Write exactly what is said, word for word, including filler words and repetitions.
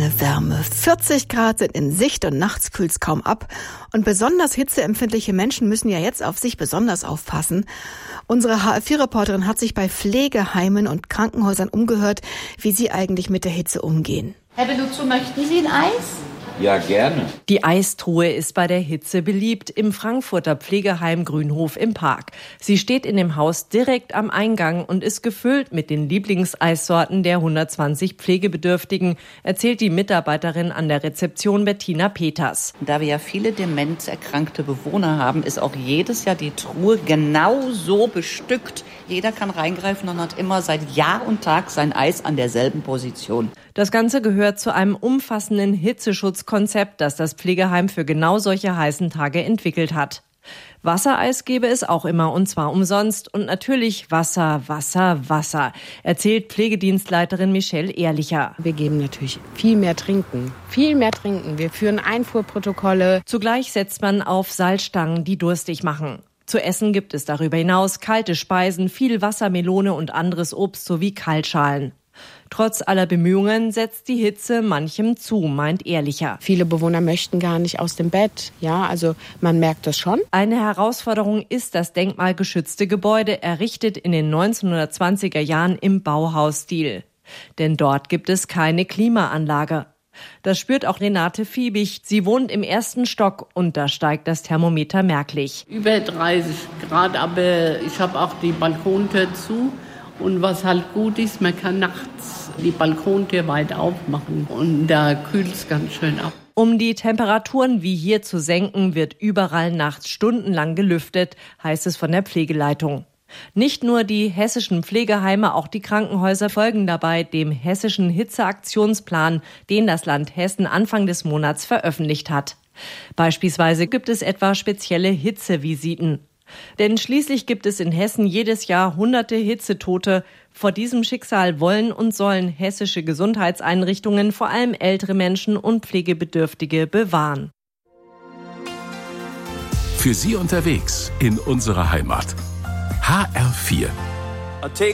keine Wärme. vierzig Grad sind in Sicht und nachts kühlt's kaum ab. Und besonders hitzeempfindliche Menschen müssen ja jetzt auf sich besonders aufpassen. Unsere H R vier Reporterin hat sich bei Pflegeheimen und Krankenhäusern umgehört, wie sie eigentlich mit der Hitze umgehen. Herr Beluzzo, möchten Sie ein Eis? Ja, gerne. Die Eistruhe ist bei der Hitze beliebt im Frankfurter Pflegeheim Grünhof im Park. Sie steht in dem Haus direkt am Eingang und ist gefüllt mit den Lieblingseissorten der hundertzwanzig Pflegebedürftigen, erzählt die Mitarbeiterin an der Rezeption Bettina Peters. Da wir ja viele demenzerkrankte Bewohner haben, ist auch jedes Jahr die Truhe genau so bestückt. Jeder kann reingreifen und hat immer seit Jahr und Tag sein Eis an derselben Position. Das Ganze gehört zu einem umfassenden Hitzeschutzkonzept, das das Pflegeheim für genau solche heißen Tage entwickelt hat. Wassereis gäbe es auch immer, und zwar umsonst. Und natürlich Wasser, Wasser, Wasser, erzählt Pflegedienstleiterin Michelle Ehrlicher. Wir geben natürlich viel mehr Trinken, viel mehr Trinken. Wir führen Einfuhrprotokolle. Zugleich setzt man auf Salzstangen, die durstig machen. Zu essen gibt es darüber hinaus kalte Speisen, viel Wassermelone und anderes Obst sowie Kaltschalen. Trotz aller Bemühungen setzt die Hitze manchem zu, meint Ehrlicher. Viele Bewohner möchten gar nicht aus dem Bett. Ja, also man merkt das schon. Eine Herausforderung ist das denkmalgeschützte Gebäude, errichtet in den neunzehnhundertzwanziger Jahren im Bauhausstil. Denn dort gibt es keine Klimaanlage. Das spürt auch Renate Fiebig. Sie wohnt im ersten Stock und da steigt das Thermometer merklich. Über dreißig Grad, aber ich habe auch die Balkontür zu. Und was halt gut ist, man kann nachts die Balkontür weit aufmachen und da kühlt es ganz schön ab. Um die Temperaturen wie hier zu senken, wird überall nachts stundenlang gelüftet, heißt es von der Pflegeleitung. Nicht nur die hessischen Pflegeheime, auch die Krankenhäuser folgen dabei dem hessischen Hitzeaktionsplan, den das Land Hessen Anfang des Monats veröffentlicht hat. Beispielsweise gibt es etwa spezielle Hitzevisiten. Denn schließlich gibt es in Hessen jedes Jahr hunderte Hitzetote. Vor diesem Schicksal wollen und sollen hessische Gesundheitseinrichtungen vor allem ältere Menschen und Pflegebedürftige bewahren. Für Sie unterwegs in unserer Heimat. H R vier. I take